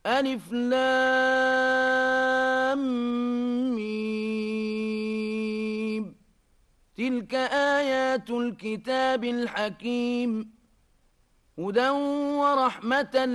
ألف لام ميم. تلك آيات الكتاب الحكيم، هدى ورحمة